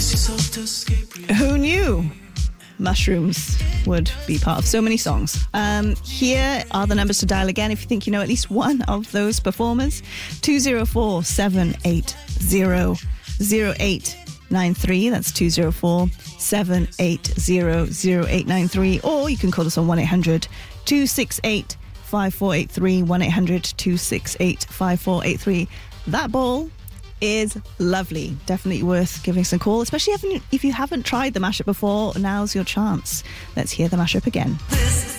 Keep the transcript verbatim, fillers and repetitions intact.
Who knew mushrooms would be part of so many songs? Um, here are the numbers to dial again if you think you know at least one of those performers. two oh four, seven eight zero, zero eight nine three. That's two oh four, seven eight zero, zero eight nine three. Or you can call us on one eight hundred, two six eight, five four eight three, one eight hundred, two six eight, five four eight three. That ball is lovely. Definitely worth giving us a call, especially if you, if you haven't tried the mashup before. Now's your chance. Let's hear the mashup again. This